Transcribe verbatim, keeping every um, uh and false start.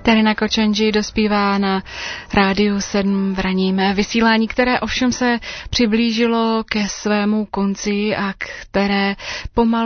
Terina Kočanji dospívá na Rádiu sedm v ranním vysílání, které ovšem se přiblížilo ke svému konci a které pomalu